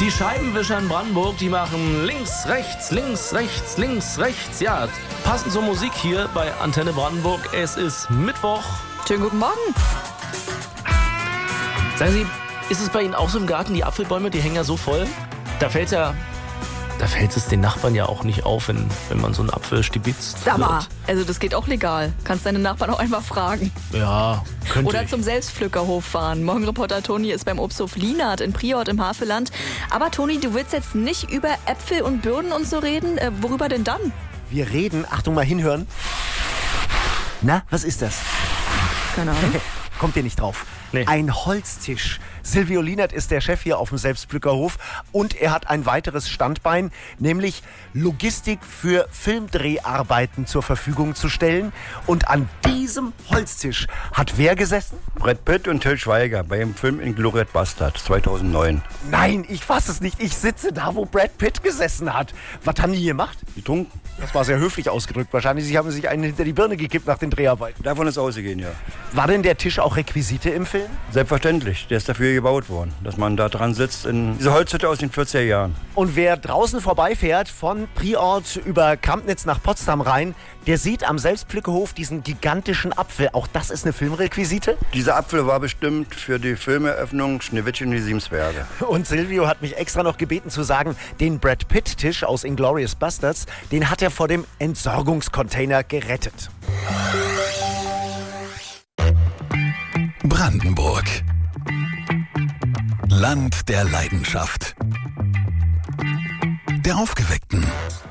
Die Scheibenwischer in Brandenburg, die machen links, rechts, links, rechts, links, rechts. Ja, passend zur Musik hier bei Antenne Brandenburg. Es ist Mittwoch. Schönen guten Morgen. Sagen Sie, ist es bei Ihnen auch so im Garten, die Apfelbäume, die hängen ja so voll? Da fällt es den Nachbarn ja auch nicht auf, wenn man so einen Apfel stibitzt. Sag mal, also das geht auch legal. Kannst deine Nachbarn auch einfach fragen. Ja, könnte Oder ich. zum Selbstpflückerhof fahren. Morgenreporter Toni ist beim Obsthof Lienert in Priort im Havelland. Aber Toni, du willst jetzt nicht über Äpfel und Birnen und so reden. Worüber denn dann? Wir reden, Achtung mal hinhören. Na, was ist das? Keine Ahnung. Kommt ihr nicht drauf? Nee. Ein Holztisch. Silvio Lienert ist der Chef hier auf dem Selbstpflückerhof und er hat ein weiteres Standbein, nämlich Logistik für Filmdreharbeiten zur Verfügung zu stellen. Und an diesem Holztisch hat wer gesessen? Brad Pitt und Til Schweiger beim Film Inglourious Basterds 2009. Nein, ich fasse es nicht. Ich sitze da, wo Brad Pitt gesessen hat. Was haben die gemacht? Getrunken? Das war sehr höflich ausgedrückt. Wahrscheinlich sie haben sich einen hinter die Birne gekippt nach den Dreharbeiten. Davon ist ausgehen, ja. War denn der Tisch auch Requisite im Film? Selbstverständlich, der ist dafür gebaut worden, dass man da dran sitzt in dieser Holzhütte aus den 40er Jahren. Und wer draußen vorbeifährt, von Priort über Kampnitz nach Potsdam rein, der sieht am Selbstpflückerhof diesen gigantischen Apfel. Auch das ist eine Filmrequisite. Dieser Apfel war bestimmt für die Filmeröffnung Schneewittchen und die Sieben Zwerge. Und Silvio hat mich extra noch gebeten zu sagen, den Brad Pitt-Tisch aus Inglourious Basterds, den hat er vor dem Entsorgungscontainer gerettet. Brandenburg. Land der Leidenschaft. Der Aufgeweckten.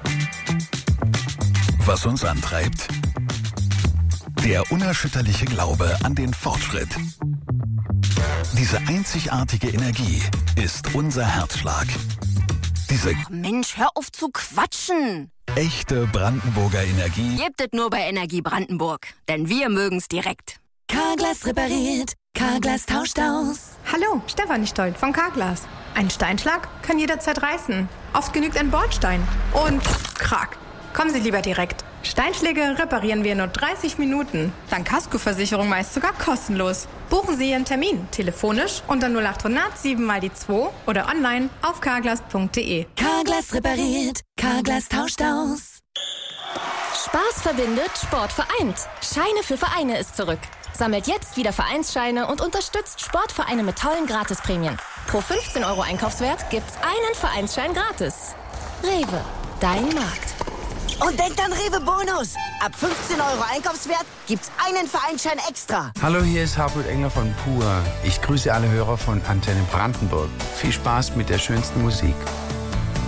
Was uns antreibt. Der unerschütterliche Glaube an den Fortschritt. Diese einzigartige Energie ist unser Herzschlag. Diese Mensch, hör auf zu quatschen. echte Brandenburger Energie Gebt es nur bei Energie Brandenburg, denn wir mögen's direkt. Carglass repariert, Carglass tauscht aus. Hallo, Stefanie Stoll von Carglass. Ein Steinschlag kann jederzeit reißen. Oft genügt ein Bordstein. Und krack. Kommen Sie lieber direkt. Steinschläge reparieren wir in nur 30 Minuten. Dank Kaskoversicherung meist sogar kostenlos. Buchen Sie Ihren Termin telefonisch unter 0800 7 mal die 2 oder online auf carglass.de. Carglass repariert, Carglass tauscht aus. Spaß verbindet, Sport vereint. Scheine für Vereine ist zurück. Sammelt jetzt wieder Vereinsscheine und unterstützt Sportvereine mit tollen Gratisprämien. Pro 15 € Einkaufswert gibt's einen Vereinsschein gratis. Rewe, dein Markt. Und denkt an Rewe Bonus. Ab 15 € Einkaufswert gibt's einen Vereinsschein extra. Hallo, hier ist Hartmut Engler von Pur. Ich grüße alle Hörer von Antenne Brandenburg. Viel Spaß mit der schönsten Musik.